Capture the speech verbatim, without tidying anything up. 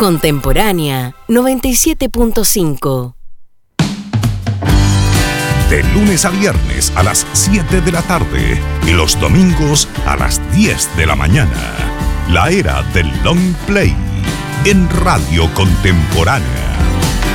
Contemporánea noventa y siete punto cinco. De lunes a viernes a las siete de la tarde y los domingos a las diez de la mañana. La era del long play en Radio Contemporánea.